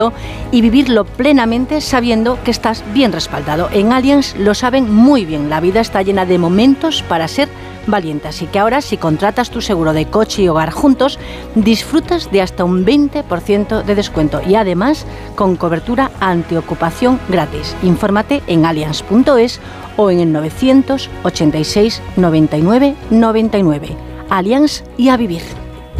y vivirlo plenamente sabiendo que estás bien respaldado. En Allianz lo saben muy bien, la vida está llena de momentos para ser valiente, así que ahora si contratas tu seguro de coche y hogar juntos, disfrutas de hasta un 20% de descuento y además con cobertura antiocupación gratis. Infórmate en allianz.es o en el 986 99 99. Allianz y a vivir.